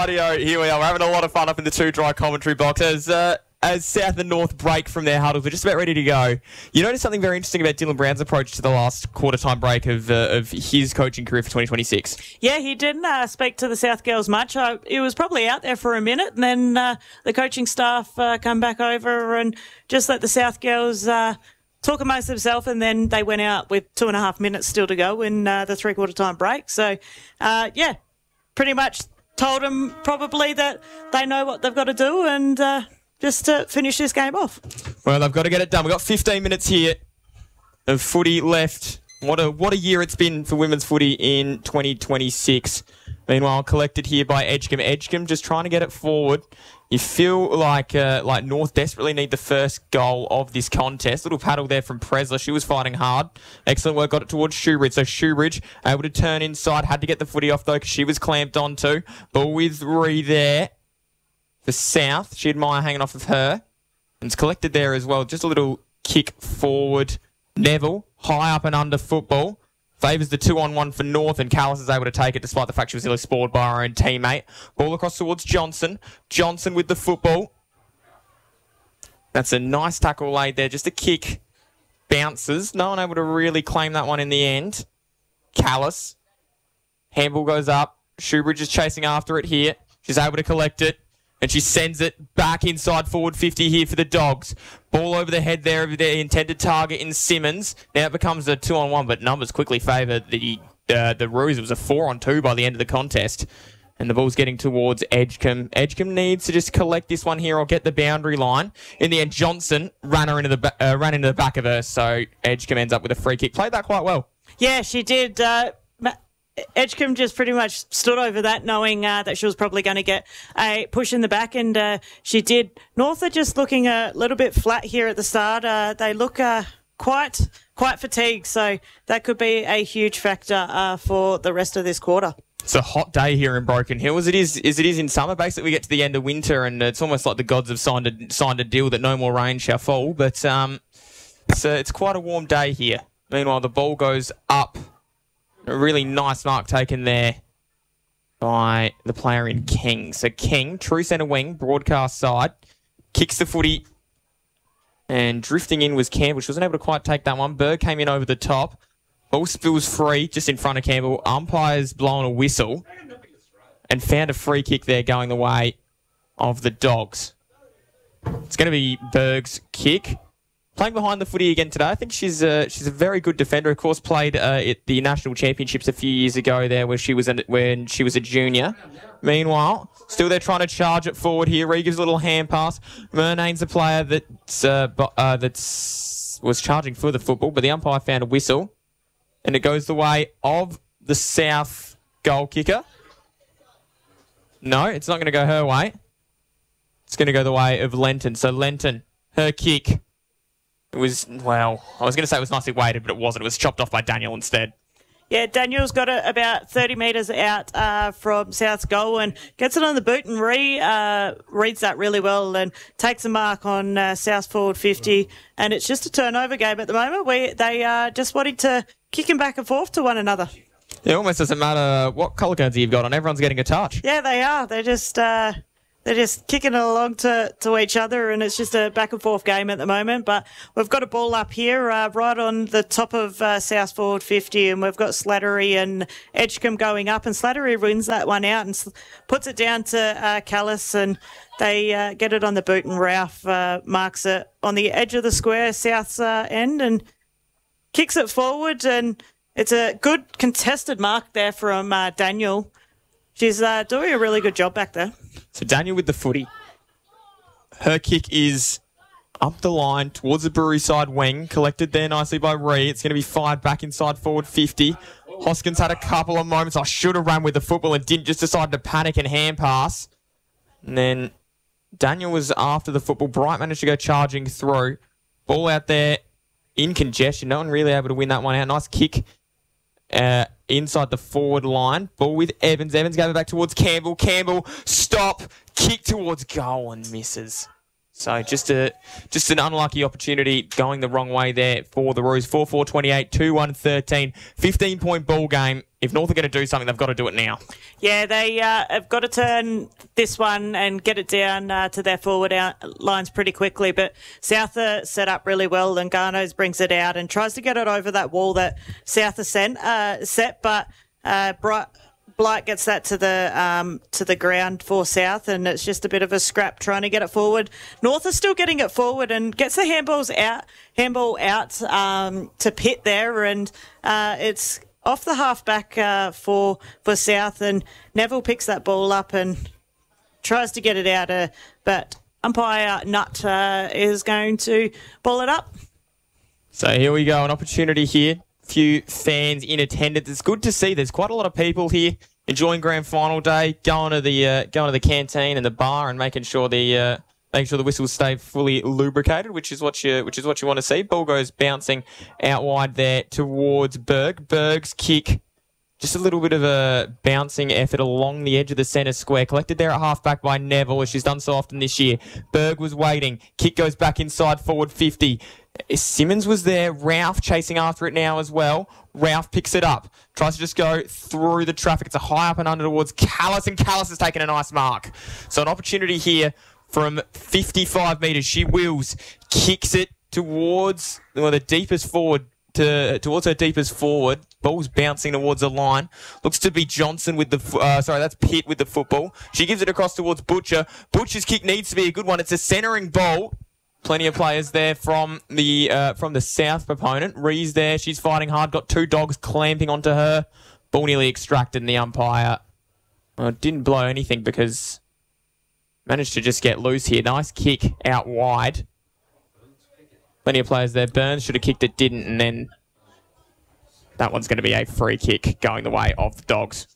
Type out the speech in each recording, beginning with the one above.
rightio, here we are. We're having a lot of fun up in the Too Dry commentary box as South and North break from their huddles. We're just about ready to go. You noticed something very interesting about Dylan Brown's approach to the last quarter-time break of his coaching career for 2026. Yeah, he didn't speak to the South girls much. He was probably out there for a minute, and then the coaching staff come back over and just let the South girls talk amongst themselves, and then they went out with 2.5 minutes still to go in the three-quarter-time break. So, yeah, pretty much told them probably that they know what they've got to do and just to finish this game off. Well, they've got to get it done. We've got 15 minutes here of footy left. What a year it's been for women's footy in 2026. Meanwhile, collected here by Edgecombe. Edgecombe just trying to get it forward. You feel like North desperately need the first goal of this contest. Little paddle there from Presler. She was fighting hard. Excellent work. Got it towards Shoebridge. So Shoebridge able to turn inside. Had to get the footy off though because she was clamped onto. Ball with Ree there for South. She had Maya hanging off of her. And it's collected there as well. Just a little kick forward. Neville, high up and under football. Favours the 2-on-1 for North, and Callis is able to take it despite the fact she was nearly spoiled by her own teammate. Ball across towards Johnson. Johnson with the football. That's a nice tackle laid there. Just a kick. Bounces. No one able to really claim that one in the end. Callis. Handball goes up. Shoebridge is chasing after it here. She's able to collect it. And she sends it back inside forward 50 here for the Dogs. Ball over the head there of their intended target in Simmons. Now it becomes a 2-on-1, but numbers quickly favour the Roos. It was a 4-on-2 by the end of the contest. And the ball's getting towards Edgecombe. Edgecombe needs to just collect this one here or get the boundary line. In the end, Johnson ran into the back of her, so Edgecombe ends up with a free kick. Played that quite well. Yeah, she did. Edgecombe just pretty much stood over that, knowing that she was probably going to get a push in the back, and she did. North are just looking a little bit flat here at the start. They look quite fatigued, so that could be a huge factor for the rest of this quarter. It's a hot day here in Broken Hill, as it is in summer. Basically, we get to the end of winter, and it's almost like the gods have signed a deal that no more rain shall fall. But it's quite a warm day here. Meanwhile, the ball goes up. A really nice mark taken there by the player in King. So King, true centre wing, broadcast side, kicks the footy, and drifting in was Campbell. She wasn't able to quite take that one. Berg came in over the top. Ball spills free just in front of Campbell. Umpire's blowing a whistle and found a free kick there going the way of the Dogs. It's going to be Berg's kick. Playing behind the footy again today. I think she's a very good defender. Of course, played at the national championships a few years ago there, when she was a junior. Meanwhile, still they're trying to charge it forward here. Ree gives a little hand pass. Murnane's a player that was charging for the football, but the umpire found a whistle, and it goes the way of the South goal kicker. No, it's not going to go her way. It's going to go the way of Lenton. So Lenton, her kick. It was, well, I was going to say it was nicely weighted, but it wasn't. It was chopped off by Daniel instead. Yeah, Daniel's got it about 30 metres out from South's goal and gets it on the boot, and reads that really well and takes a mark on South forward 50. And it's just a turnover game at the moment. They are just wanting to kick him back and forth to one another. It almost doesn't matter what colour codes you've got on. Everyone's getting a touch. Yeah, they are. They're just kicking it along to each other, and it's just a back-and-forth game at the moment. But we've got a ball up here right on the top of South forward 50, and we've got Slattery and Edgecombe going up, and Slattery wins that one out and puts it down to Callis, and they get it on the boot, and Ralph marks it on the edge of the square, South's end, and kicks it forward, and it's a good contested mark there from Daniel. She's doing a really good job back there. So Daniel with the footy. Her kick is up the line towards the Brewery side wing. Collected there nicely by Ree. It's going to be fired back inside forward 50. Hoskins had a couple of moments. I should have ran with the football and didn't, just decide to panic and hand pass. And then Daniel was after the football. Bright managed to go charging through. Ball out there in congestion. No one really able to win that one out. Nice kick inside the forward line. Ball with Evans. Evans gave it back towards Campbell. Campbell, stop. Kick towards goal and misses. So just an unlucky opportunity going the wrong way there for the Roos. 4-4-28, 2-1-13, 15-point ball game if North are going to do something, they've got to do it now. Yeah, they have got to turn this one and get it down to their forward lines pretty quickly. But South are set up really well, and Garnos brings it out and tries to get it over that wall that South are set, but Blight gets that to the ground for South, and it's just a bit of a scrap trying to get it forward. North are still getting it forward and gets the handball out to Pitt there, and it's off the halfback for South, and Neville picks that ball up and tries to get it out, but umpire Nutt is going to ball it up. So here we go, an opportunity here. Few fans in attendance. It's good to see. There's quite a lot of people here enjoying grand final day, going to the canteen and the bar, and making sure the whistles stay fully lubricated, which is what you want to see. Ball goes bouncing out wide there towards Berg. Berg's kick, just a little bit of a bouncing effort along the edge of the centre square. Collected there at halfback by Neville, as she's done so often this year. Berg was waiting. Kick goes back inside forward 50. Simmons was there. Ralph chasing after it now as well. Ralph picks it up. Tries to just go through the traffic. It's a high up and under towards Callis, and Callis has taken a nice mark. So an opportunity here from 55 metres. She wheels, kicks it towards the deepest forward, towards her deepest forward. Ball's bouncing towards the line. Looks to be Johnson with the... that's Pitt with the football. She gives it across towards Butcher. Butcher's kick needs to be a good one. It's a centering ball. Plenty of players there from the South opponent. Ree's there. She's fighting hard. Got two dogs clamping onto her. Ball nearly extracted, and the umpire didn't blow anything because managed to just get loose here. Nice kick out wide. Plenty of players there. Burns should have kicked it, didn't, and then that one's going to be a free kick going the way of the Dogs.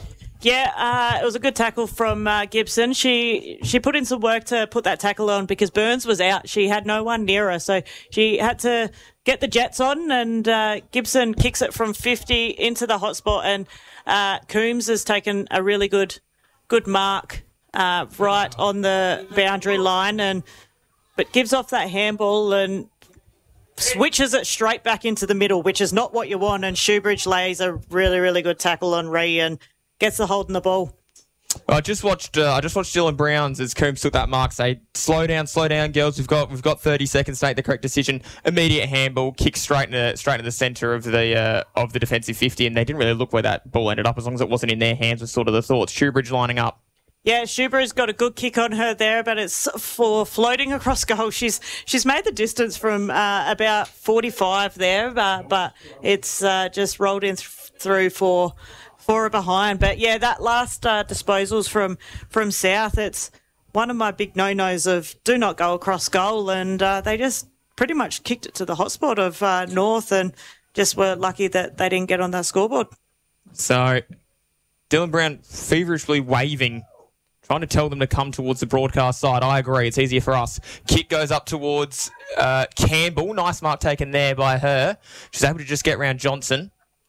Yeah, it was a good tackle from Gibson. She put in some work to put that tackle on because Burns was out. She had no one near her, so she had to get the jets on, and Gibson kicks it from 50 into the hot spot, and Coombs has taken a really good mark right on the boundary line, but gives off that handball and switches it straight back into the middle, which is not what you want, and Shoebridge lays a really, really good tackle on Ree and gets the hold in the ball. I just watched Dylan Browns as Coombs took that mark. Say, slow down, girls. We've got 30 seconds to make the correct decision. Immediate handball, kick straight into the centre of the defensive 50, and they didn't really look where that ball ended up as long as it wasn't in their hands. Was sort of the thoughts. Shoebridge lining up. Yeah, Schuber's got a good kick on her there, but it's for floating across goal. She's made the distance from about 45 there, but it's just rolled in through for her behind. But yeah, that last disposals from South, it's one of my big no-nos of do not go across goal, and they just pretty much kicked it to the hotspot of North and just were lucky that they didn't get on that scoreboard. So Dylan Brown feverishly waving, trying to tell them to come towards the broadcast side. I agree. It's easier for us. Kick goes up towards Campbell. Nice mark taken there by her. She's able to just get around Johnson.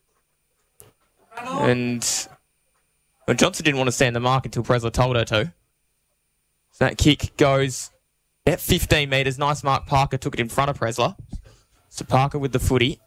And Johnson didn't want to stand the mark until Presler told her to. So that kick goes at 15 metres. Nice mark. Parker took it in front of Presler. So Parker with the footy.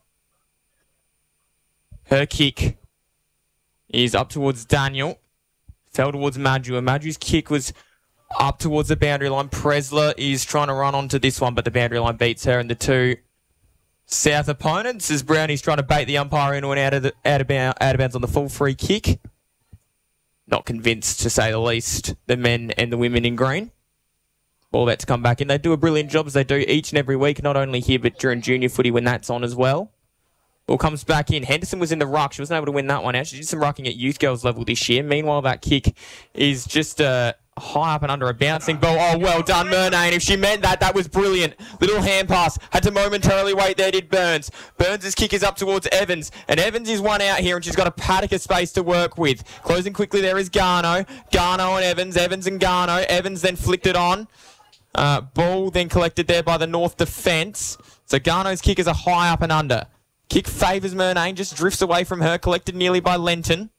Her kick is up towards Daniel. Fell towards Madju, and Madju's kick was up towards the boundary line. Presler is trying to run onto this one, but the boundary line beats her, and the two South opponents as Brownie's trying to bait the umpire into and out of bounds on the full free kick. Not convinced, to say the least, the men and the women in green. Ball about to come back in. They do a brilliant job, as they do each and every week, not only here but during junior footy when that's on as well. Ball comes back in. Henderson was in the ruck. She wasn't able to win that one out. She did some rucking at youth girls level this year. Meanwhile, that kick is just high up and under a bouncing ball. Oh, well done, Murnane. If she meant that, that was brilliant. Little hand pass. Had to momentarily wait there, did Burns. Burns' kick is up towards Evans. And Evans is one out here, and she's got a paddock of space to work with. Closing quickly there is Garno. Garno and Evans. Evans and Garno. Evans then flicked it on. Ball then collected there by the North defence. So Garno's kick is a high up and under. Kick favours Murnane, just drifts away from her, collected nearly by Lenton.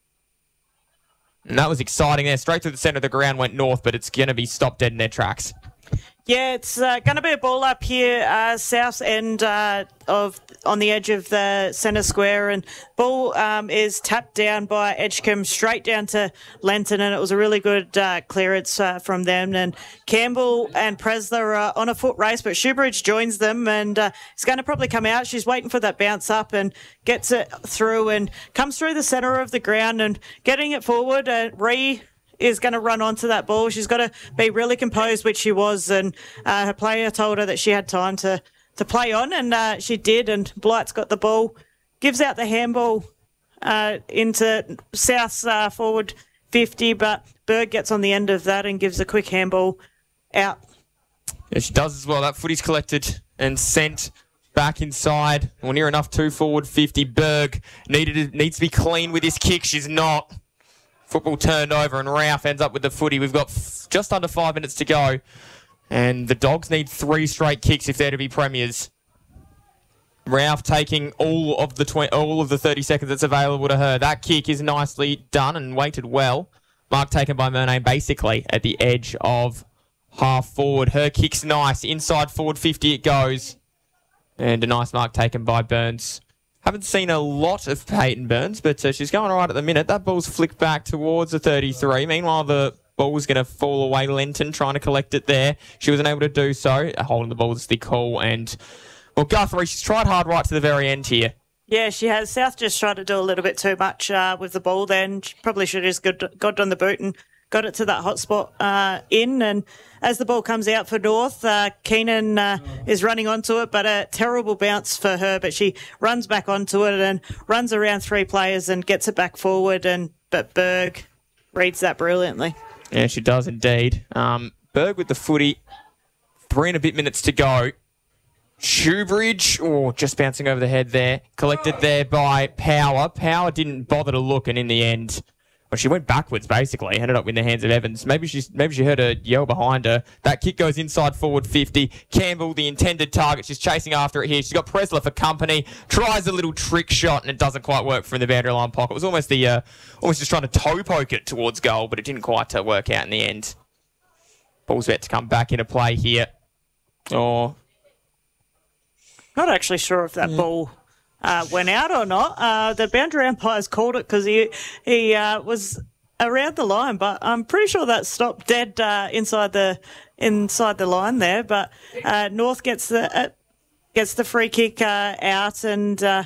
And that was exciting there. Straight through the centre of the ground went North, but it's going to be stopped dead in their tracks. Yeah, it's going to be a ball up here, south end on the edge of the centre square, and ball is tapped down by Edgecombe straight down to Lenton, and it was a really good clearance from them. And Campbell and Presler are on a foot race, but Shoebridge joins them, and it's going to probably come out. She's waiting for that bounce up and gets it through and comes through the centre of the ground and getting it forward. Ree is going to run onto that ball. She's got to be really composed, which she was, and her player told her that she had time to play on, and she did, and Blight's got the ball, gives out the handball into South's forward 50, but Berg gets on the end of that and gives a quick handball out. Yeah, she does as well. That footy's collected and sent back inside, or near enough to forward 50. Berg needs to be clean with his kick. She's not. Football turned over and Ralph ends up with the footy. We've got just under 5 minutes to go. And the Dogs need 3 straight kicks if they're to be premiers. Ralph taking all of the 30 seconds that's available to her. That kick is nicely done and weighted well. Mark taken by Murnane basically at the edge of half forward. Her kick's nice. Inside forward 50 it goes. And a nice mark taken by Burns. Haven't seen a lot of Peyton Burns, but she's going all right at the minute. That ball's flicked back towards the 33. Meanwhile, the ball's going to fall away. Lenton trying to collect it there. She wasn't able to do so. Holding the ball is the call. And, well, Guthrie, she's tried hard right to the very end here. Yeah, she has. South just tried to do a little bit too much with the ball then. She probably should have just got on the boot and got it to that hot spot in. And as the ball comes out for North, Keenan is running onto it, but a terrible bounce for her. But she runs back onto it and runs around 3 players and gets it back forward. But Berg reads that brilliantly. Yeah, she does indeed. Berg with the footy. 3 and a bit minutes to go. Shoebridge, just bouncing over the head there. Collected there by Power. Power didn't bother to look, and in the end, well, she went backwards, basically. Ended up in the hands of Evans. Maybe she heard a yell behind her. That kick goes inside forward 50. Campbell, the intended target. She's chasing after it here. She's got Presler for company. Tries a little trick shot, and it doesn't quite work from the boundary line pocket. It was almost just trying to toe poke it towards goal, but it didn't quite work out in the end. Ball's about to come back into play here. Not actually sure if that ball went out or not. The boundary umpires called it because he was around the line, but I'm pretty sure that stopped dead inside the line there. But North gets the free kick out, and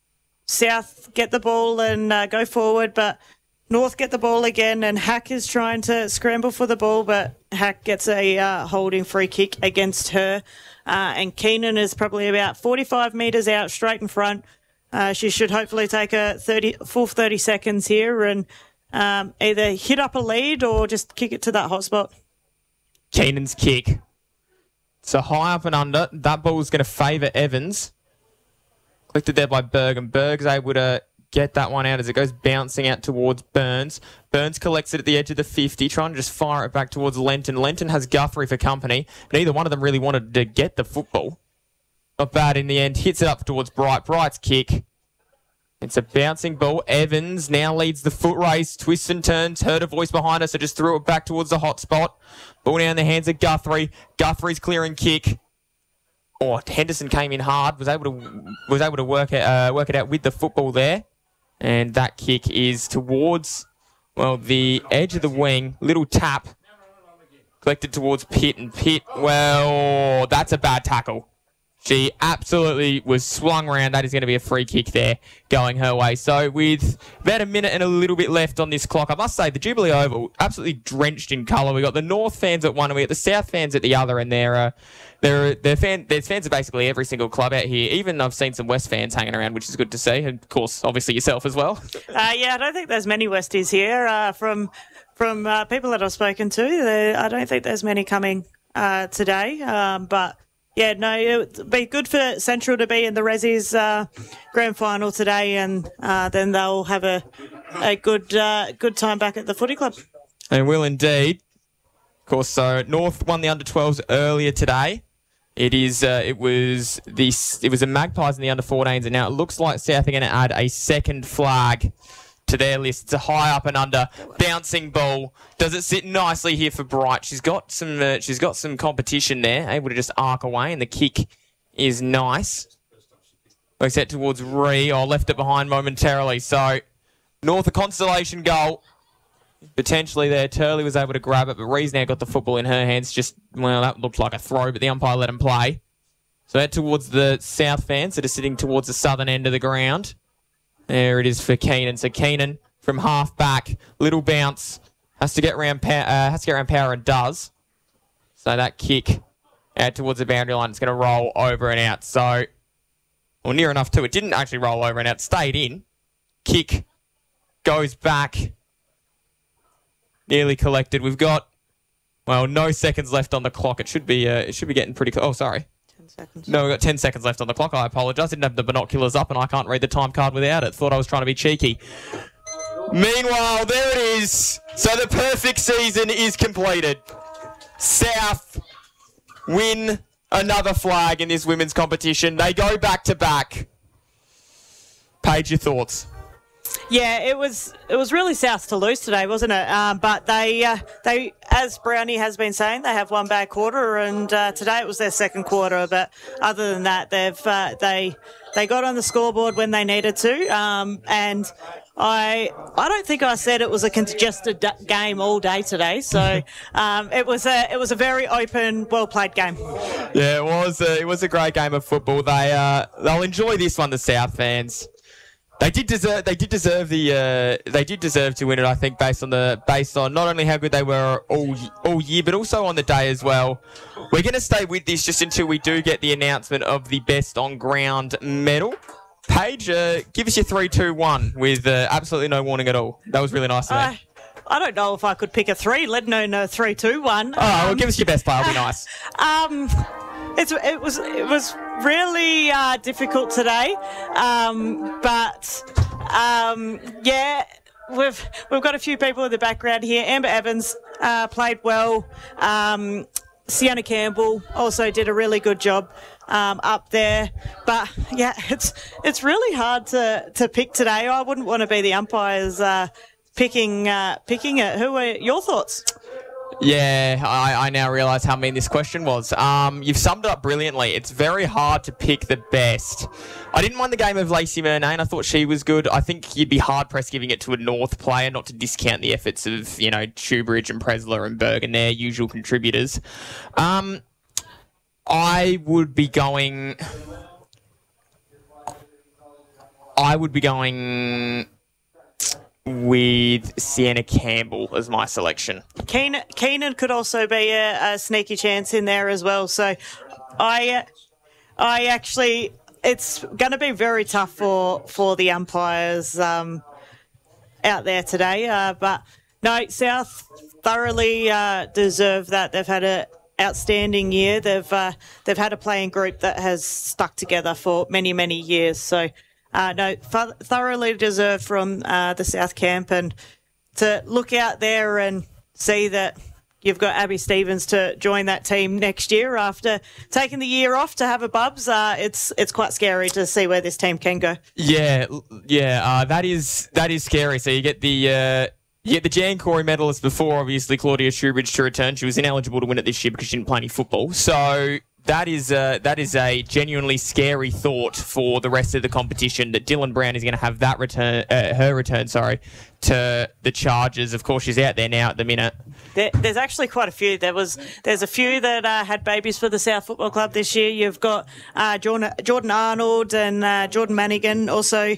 South get the ball and go forward, but North get the ball again, and Hack is trying to scramble for the ball, but Hack gets a holding free kick against her. And Keenan is probably about 45 metres out, straight in front. She should hopefully take a full 30 seconds here and either hit up a lead or just kick it to that hot spot. Keenan's kick. So high up and under. That ball is going to favour Evans. Collected there by Berg, and Berg's able to get that one out as it goes bouncing out towards Burns. Burns collects it at the edge of the 50, trying to just fire it back towards Lenton. Lenton has Guthrie for company. Neither one of them really wanted to get the football. Not bad in the end. Hits it up towards Bright. Bright's kick. It's a bouncing ball. Evans now leads the foot race. Twists and turns. Heard a voice behind her, so just threw it back towards the hot spot. Ball now in the hands of Guthrie. Guthrie's clearing kick. Henderson came in hard. Was able to work it out with the football there. And that kick is towards, the edge of the wing. Little tap. Collected towards Pitt. And Pitt, that's a bad tackle. She absolutely was swung around. That is going to be a free kick there going her way. So with about a minute and a little bit left on this clock, I must say the Jubilee Oval absolutely drenched in colour. We got the North fans at one and we got the South fans at the other, and there's fans of basically every single club out here. Even I've seen some West fans hanging around, which is good to see. And of course, obviously yourself as well. Yeah, I don't think there's many Westies here. From people that I've spoken to, I don't think there's many coming today. But yeah, no, it would be good for Central to be in the Resi's grand final today, and then they'll have a good time back at the footy club. And will indeed. Of course, so North won the under-12s earlier today. It was the Magpies in the under-14s, and now it looks like South are going to add a second flag to their list. It's a high up and under bouncing ball. Does it sit nicely here for Bright? She's got some competition there, able to just arc away, and the kick is nice. Looks set towards Ree. Left it behind momentarily. So North a consolation goal. Potentially there. Turley was able to grab it, but Ree's now got the football in her hands. That looked like a throw, but the umpire let him play. So head towards the South fans that are sitting towards the southern end of the ground. There it is for Keenan. So Keenan from half back, little bounce, has to get around power and does. So that kick out towards the boundary line, it's going to roll over and out. So, near enough to it. Didn't actually roll over and out, stayed in. Kick goes back. Nearly collected. We've got, no seconds left on the clock. It should be getting pretty close. Oh, sorry. 10 seconds. No, we've got 10 seconds left on the clock. I apologise. Didn't have the binoculars up and I can't read the time card without it. Thought I was trying to be cheeky. Meanwhile, there it is. So the perfect season is completed. South win another flag in this women's competition. They go back to back. Paige, your thoughts? Yeah, it was really South to lose today, wasn't it? But they, as Brownie has been saying, they have one bad quarter, and today it was their second quarter. But other than that, they got on the scoreboard when they needed to, and I don't think I said it was a congested game all day today. So it was a very open, well played game. Yeah, it was a great game of football. They'll enjoy this one, the South fans. They did deserve to win it, I think, based on not only how good they were all year, but also on the day as well. We're going to stay with this just until we do get the announcement of the best on ground medal. Paige, give us your 3, 2, 1 with absolutely no warning at all. That was really nice to me. I don't know if I could pick a 3, let alone a 3, 2, 1. Give us your best player. It'll be nice. It was really difficult today, yeah, we've got a few people in the background here. Amber Evans played well. Sienna Campbell also did a really good job up there. But yeah, it's really hard to pick today. I wouldn't want to be the umpires picking it. Who are your thoughts? Yeah, I now realise how mean this question was. You've summed it up brilliantly. It's very hard to pick the best. I didn't mind the game of Lacey Murnane. I thought she was good. I think you'd be hard-pressed giving it to a North player, not to discount the efforts of, Shoebridge and Presler and Bergen, their usual contributors. I would be going with Sienna Campbell as my selection. Keenan could also be a sneaky chance in there as well. So I actually, it's going to be very tough for the umpires out there today. But no, South thoroughly deserve that. They've had an outstanding year. They've had a playing group that has stuck together for many, many years. So thoroughly deserved from the South camp, and to look out there and see that you've got Abby Stevens to join that team next year after taking the year off to have a bubs. It's quite scary to see where this team can go. Yeah, that is scary. So you get the Jan Corey medalist before, obviously Claudia Shoebridge to return. She was ineligible to win it this year because she didn't play any football. So that is a genuinely scary thought for the rest of the competition, that Dylan Brown is going to have that her return to the Chargers. Of course, she's out there now at the minute. There's actually quite a few. There's a few that had babies for the South Football Club this year. You've got Jordan Arnold and Jordan Manigan also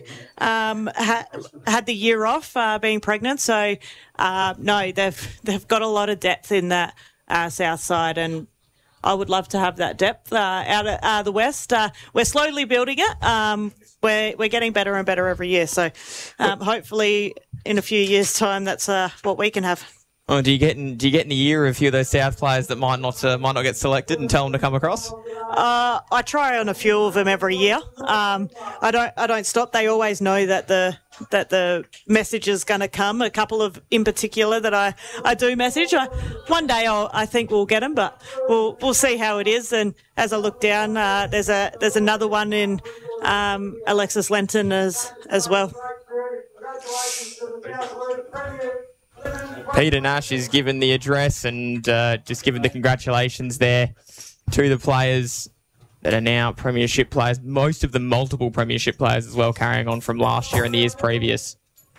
had the year off being pregnant. So no, they've got a lot of depth in that South side, and I would love to have that depth out of the West. We're slowly building it. We're getting better and better every year. So hopefully in a few years' time, that's what we can have. Oh, do you get in the year a few of those South players that might not get selected and tell them to come across? I try on a few of them every year. I don't stop. They always know that the message is going to come. A couple of in particular that I do message. One day I think we'll get them, but we'll see how it is. And as I look down, there's another one in Alexis Lenton as well. Peter Nash is given the address and just given the congratulations there to the players that are now premiership players, most of them multiple premiership players as well, carrying on from last year and the years previous.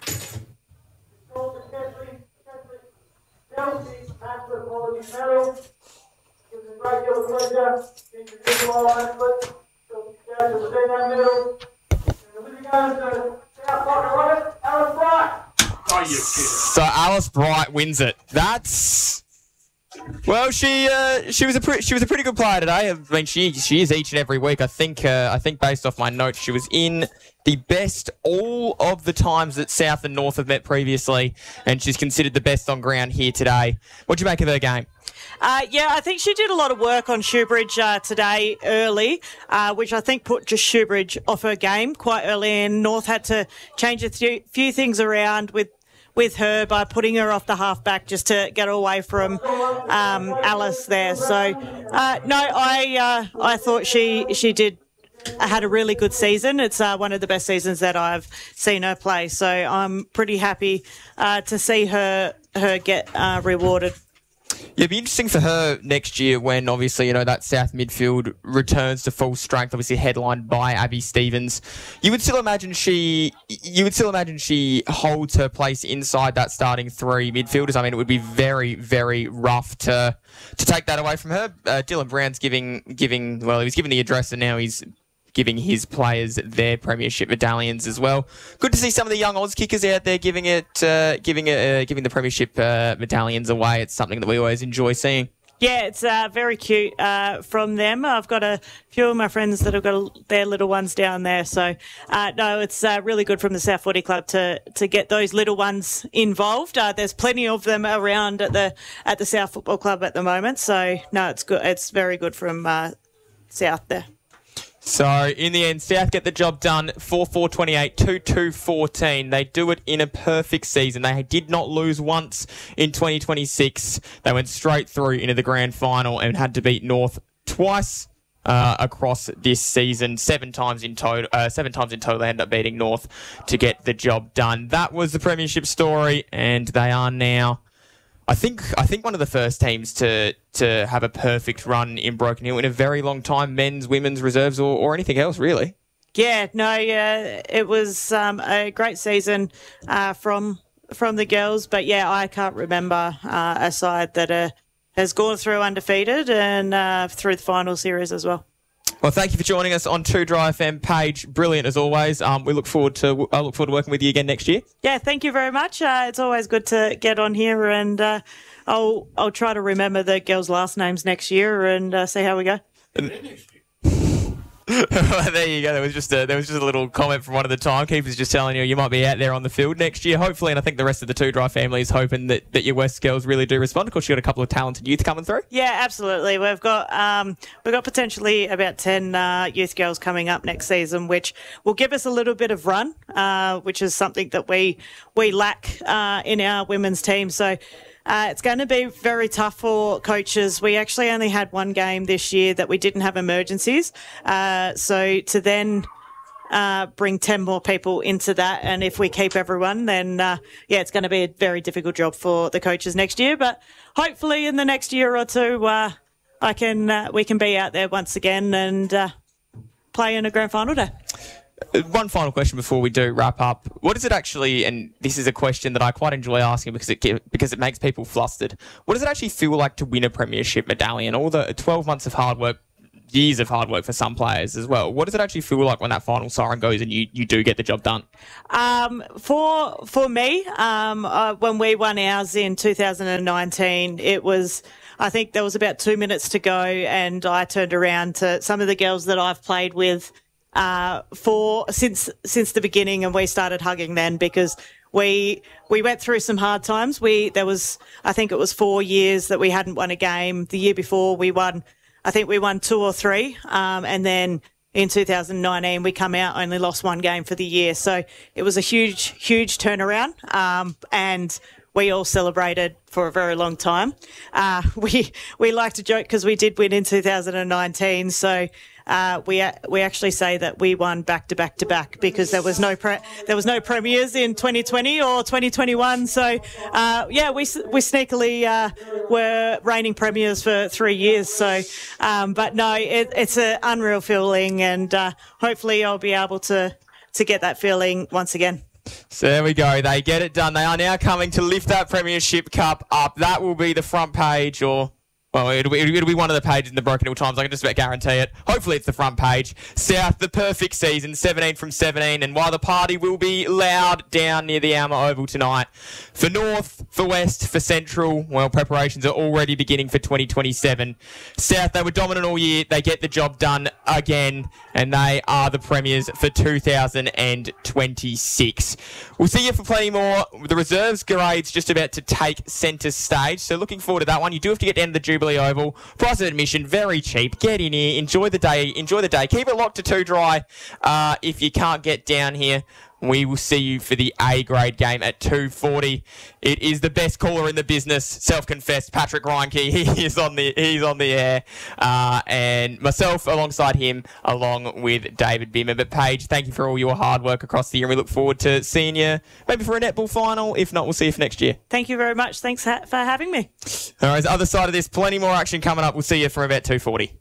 So Alice Bright wins it. That's well, she was a pretty good player today. I mean, she is each and every week. I think based off my notes, she was in the best all of the times that South and North have met previously, and she's considered the best on ground here today. What'd you make of her game? Yeah, I think she did a lot of work on Shoebridge today early, which I think put just Shoebridge off her game quite early, and North had to change a few things around with her by putting her off the halfback just to get away from Alice there. So, no, I thought she did had a really good season. It's one of the best seasons that I've seen her play. So I'm pretty happy to see her get rewarded. Yeah, it'd be interesting for her next year when obviously, you know, that South midfield returns to full strength, obviously headlined by Abby Stevens. You would still imagine she holds her place inside that starting three midfielders. I mean, it would be very, very rough to take that away from her. Dylan Brown's giving he was given the address and now he's giving his players their premiership medallions as well. Good to see some of the young Oz kickers out there giving the premiership medallions away. It's something that we always enjoy seeing. Yeah, it's very cute from them. I've got a few of my friends that have got their little ones down there. So, no, it's really good from the South Footy Club to get those little ones involved. There's plenty of them around at the South Football Club at the moment. So, no, it's good. It's very good from South there. So, in the end, South get the job done, 4-4-28, 2-2-14. They do it in a perfect season. They did not lose once in 2026. They went straight through into the grand final and had to beat North twice across this season. Seven times in total, they ended up beating North to get the job done. That was the premiership story, and they are now, I think one of the first teams to have a perfect run in Broken Hill in a very long time, men's, women's, reserves, or anything else, really. Yeah, no, it was a great season from the girls, but yeah, I can't remember a side that has gone through undefeated and through the final series as well. Well, thank you for joining us on 2 Dry FM. Paige, brilliant as always. I look forward to working with you again next year. Yeah, thank you very much. It's always good to get on here, and I'll try to remember the girls' last names next year and see how we go. There you go. There was just a little comment from one of the timekeepers just telling you might be out there on the field next year, hopefully. And I think the rest of the 2 Dry family is hoping that your West girls really do respond. Of course, you've got a couple of talented youth coming through. Yeah, absolutely. We've got potentially about 10 youth girls coming up next season, which will give us a little bit of run, which is something that we lack in our women's team. So. It's going to be very tough for coaches. We actually only had one game this year that we didn't have emergencies. So to then bring 10 more people into that, and if we keep everyone, then, it's going to be a very difficult job for the coaches next year. But hopefully in the next year or two, we can be out there once again and play in a grand final day. One final question before we do wrap up. What is it actually, and this is a question that I quite enjoy asking because it makes people flustered, what does it actually feel like to win a premiership medallion? All the 12 months of hard work, years of hard work for some players as well. What does it actually feel like when that final siren goes and you do get the job done? For me, when we won ours in 2019, it was, I think there was about 2 minutes to go, and I turned around to some of the girls that I've played with since the beginning, and we started hugging then because we went through some hard times. I think it was 4 years that we hadn't won a game. The year before we won 2 or 3. And then in 2019 we come out, only lost one game for the year. So it was a huge turnaround. And we all celebrated for a very long time. We like to joke because we did win in 2019, so we actually say that we won back to back to back because there was no premiers in 2020 or 2021. So we sneakily were reigning premiers for 3 years. So, but no, it's an unreal feeling, and hopefully I'll be able to get that feeling once again. So there we go. They get it done. They are now coming to lift that Premiership Cup up. That will be the front page, or... well, it'll be one of the pages in the Broken Hill Times. I can just about guarantee it. Hopefully it's the front page. South, the perfect season, 17 from 17. And while the party will be loud down near the Alma Oval tonight, for North, for West, for Central, well, preparations are already beginning for 2027. South, they were dominant all year. They get the job done again, and they are the premiers for 2026. We'll see you for plenty more. The reserves grade's just about to take centre stage, so looking forward to that one. You do have to get down to the Jubilee Oval. Price of admission, very cheap. Get in here, enjoy the day. Keep it locked to 2 dry. If you can't get down here, we will see you for the A grade game at 2:40. It is the best caller in the business, self-confessed Patrick Reinke. He's on the air, and myself alongside him, along with David Bimmer. But Paige, thank you for all your hard work across the year, and we look forward to seeing you maybe for a netball final. If not, we'll see you for next year. Thank you very much. Thanks for having me. All right, other side of this, plenty more action coming up. We'll see you for about 2:40.